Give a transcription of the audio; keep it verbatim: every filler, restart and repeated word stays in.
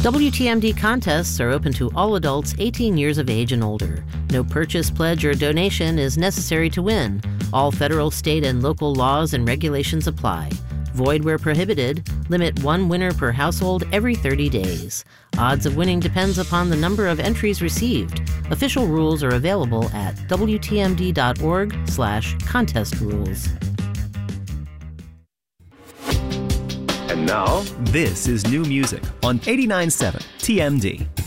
W T M D contests are open to all adults eighteen years of age and older. No purchase, pledge, or donation is necessary to win. All federal, state, and local laws and regulations apply. Void where prohibited. Limit one winner per household every thirty days. Odds of winning depends upon the number of entries received. Official rules are available at W T M D dot org slash contest rules. And now, This is new music on eighty-nine point seven T M D.